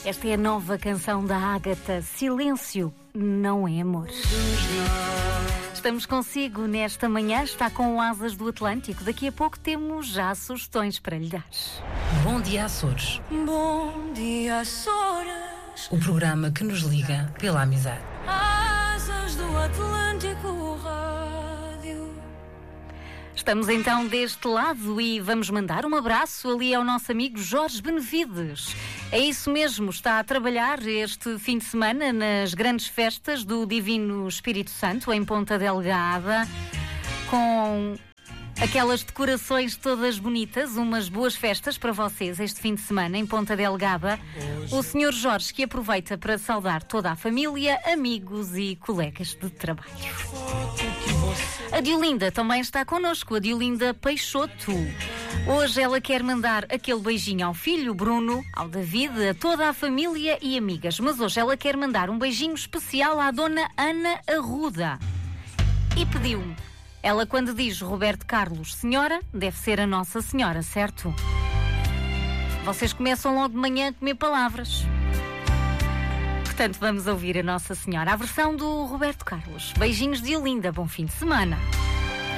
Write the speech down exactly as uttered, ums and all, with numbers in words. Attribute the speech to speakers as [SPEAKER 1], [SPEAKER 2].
[SPEAKER 1] Esta é a nova canção da Ágata, Silêncio não é amor. Estamos consigo nesta manhã, está com o Asas do Atlântico. Daqui a pouco temos já sugestões para lhe dar.
[SPEAKER 2] Bom dia, Açores.
[SPEAKER 3] Bom dia, Açores.
[SPEAKER 2] O programa que nos liga pela amizade.
[SPEAKER 3] Asas do Atlântico Rádio.
[SPEAKER 1] Estamos então deste lado e vamos mandar um abraço ali ao nosso amigo Jorge Benevides. É isso mesmo, está a trabalhar este fim de semana nas grandes festas do Divino Espírito Santo, em Ponta Delgada, com aquelas decorações todas bonitas, umas boas festas para vocês este fim de semana em Ponta Delgada. O senhor Jorge que aproveita para saudar toda a família, amigos e colegas de trabalho. A Diolinda também está connosco, a Diolinda Peixoto. Hoje ela quer mandar aquele beijinho ao filho Bruno, ao David, a toda a família e amigas. Mas hoje ela quer mandar um beijinho especial à dona Ana Arruda. E pediu-me. Ela, quando diz Roberto Carlos Senhora, deve ser a Nossa Senhora, certo? Vocês começam logo de manhã a comer palavras. Portanto, vamos ouvir a Nossa Senhora, a versão do Roberto Carlos. Beijinhos de Olinda, bom fim de semana.